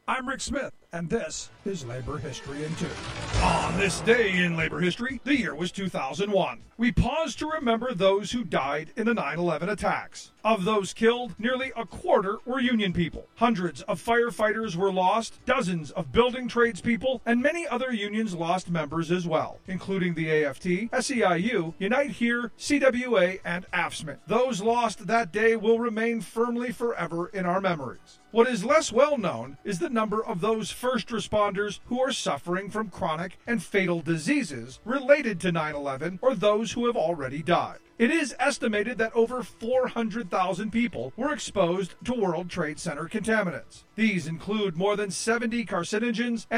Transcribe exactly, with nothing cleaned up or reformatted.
I'm Rick Smith, and this is Labor History in Two. On this day in labor history, the year was two thousand one. We pause to remember those who died in the nine eleven attacks. Of those killed, nearly a quarter were union people. Hundreds of firefighters were lost, dozens of building tradespeople, and many other unions lost members as well, including the A F T, S E I U, Unite Here, C W A, and A F S M I. Those lost that day will remain firmly forever in our memories. What is less well known is the number of those first responders who are suffering from chronic and fatal diseases related to nine eleven or those who have already died. It is estimated that over four hundred thousand people were exposed to World Trade Center contaminants. These include more than seventy carcinogens